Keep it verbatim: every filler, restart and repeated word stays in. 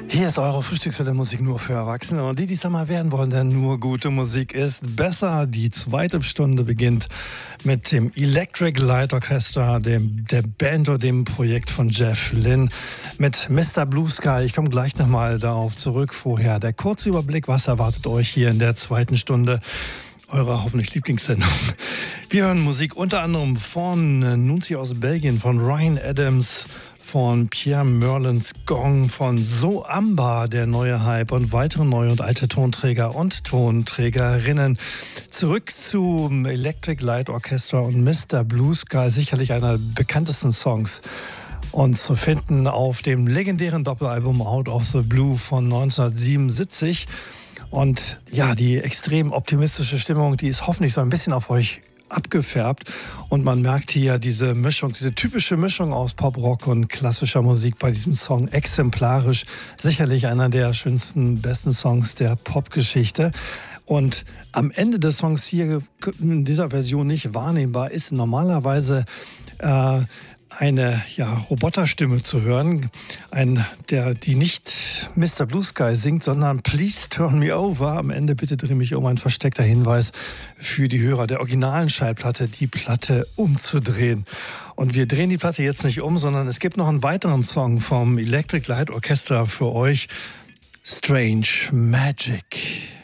Hier ist eure Frühstückswelle Musik nur für Erwachsene. Und die, die es einmal werden wollen, denn nur gute Musik ist besser. Die zweite Stunde beginnt mit dem Electric Light Orchestra, dem, der Band oder dem Projekt von Jeff Lynne mit Mister Blue Sky. Ich komme gleich nochmal darauf zurück. Vorher der kurze Überblick, was erwartet euch hier in der zweiten Stunde eurer hoffentlich Lieblingssendung. Wir hören Musik unter anderem von Nunzi aus Belgien, von Ryan Adams, von Pierre Merlins Gong, von So Amba, der neue Hype, und weitere neue und alte Tonträger und Tonträgerinnen. Zurück zum Electric Light Orchestra und Mister Blue Sky, sicherlich einer der bekanntesten Songs. Und zu finden auf dem legendären Doppelalbum Out of the Blue von neunzehnhundertsiebenundsiebzig. Und ja, die extrem optimistische Stimmung, die ist hoffentlich so ein bisschen auf euch abgefärbt. Und man merkt hier diese Mischung, diese typische Mischung aus Pop-Rock und klassischer Musik bei diesem Song exemplarisch. Sicherlich einer der schönsten, besten Songs der Popgeschichte. Und am Ende des Songs hier in dieser Version nicht wahrnehmbar ist normalerweise äh, eine ja, Roboterstimme zu hören, ein, der, die nicht Mister Blue Sky singt, sondern Please Turn Me Over. Am Ende bitte dreh mich um, ein versteckter Hinweis für die Hörer der originalen Schallplatte, die Platte umzudrehen. Und wir drehen die Platte jetzt nicht um, sondern es gibt noch einen weiteren Song vom Electric Light Orchestra für euch, Strange Magic.